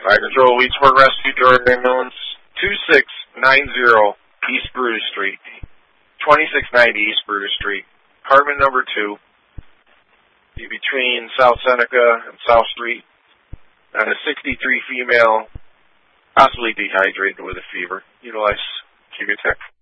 Fire Control, Weedsburg Rescue, Jordan Ambulance, 2690 East Brutus Street. 2690 East Brutus Street. Apartment number 2. Be between South Seneca and South Street. And a 63 female, possibly dehydrated with a fever. Utilize Cubic Tech.